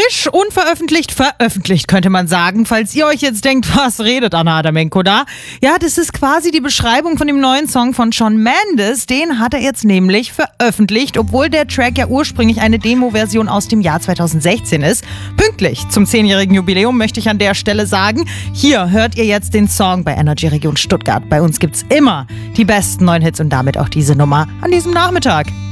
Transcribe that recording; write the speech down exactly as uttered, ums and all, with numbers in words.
frisch, unveröffentlicht, veröffentlicht, könnte man sagen. Falls ihr euch jetzt denkt, was redet Anna Adamenko da? Ja, das ist quasi die Beschreibung von dem neuen Song von Shawn Mendes. Den hat er jetzt nämlich veröffentlicht, obwohl der Track ja ursprünglich eine Demo-Version aus dem Jahr zweitausendsechzehn ist. Pünktlich zum zehnjährigen Jubiläum möchte ich an der Stelle sagen, hier hört ihr jetzt den Song bei Energy Region Stuttgart. Bei uns gibt's immer die besten neuen Hits und damit auch diese Nummer an diesem Nachmittag.